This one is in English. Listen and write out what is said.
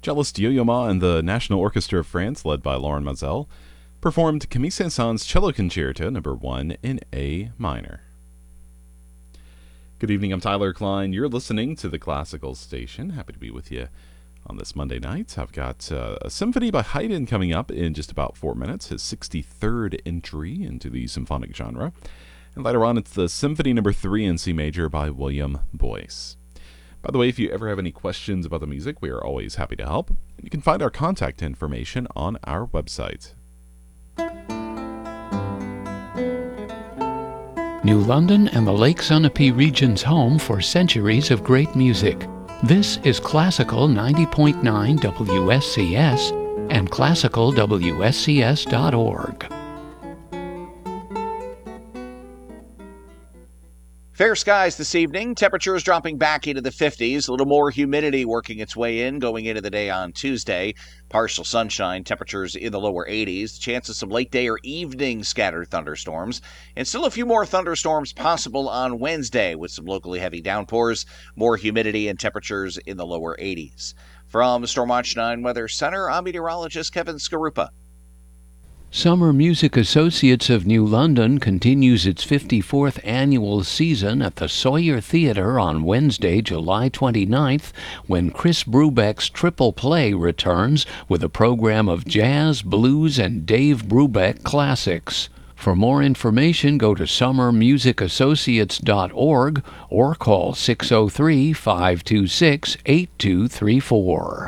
Cellist Yo-Yo Ma and the National Orchestra of France, led by Laurent Mazel, performed Camille Saint-Saëns Cello Concerto No. 1 in A minor. Good evening, I'm Tyler Klein. You're listening to the Classical Station. Happy to be with you on this Monday night. I've got a symphony by Haydn coming up in just about 4 minutes, his 63rd entry into the symphonic genre. And later on, it's the Symphony No. 3 in C major by William Boyce. By the way, if you ever have any questions about the music, we are always happy to help. You can find our contact information on our website. New London and the Lake Sunapee region's home for centuries of great music. This is Classical 90.9 WSCS and classicalwscs.org. Fair skies this evening. Temperatures dropping back into the 50s. A little more humidity working its way in going into the day on Tuesday. Partial sunshine. Temperatures in the lower 80s. Chance of some late day or evening scattered thunderstorms. And still a few more thunderstorms possible on Wednesday with some locally heavy downpours. More humidity and temperatures in the lower 80s. From Stormwatch 9 Weather Center, I'm meteorologist Kevin Skarupa. Summer Music Associates of New London continues its 54th annual season at the Sawyer Theatre on Wednesday, July 29th, when Chris Brubeck's Triple Play returns with a program of jazz, blues, and Dave Brubeck classics. For more information, go to summermusicassociates.org or call 603-526-8234.